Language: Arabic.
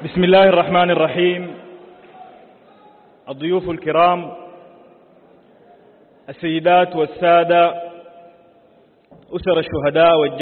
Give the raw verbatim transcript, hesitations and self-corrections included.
بسم الله الرحمن الرحيم. الضيوف الكرام، السيدات والسادة، أسر الشهداء والجيش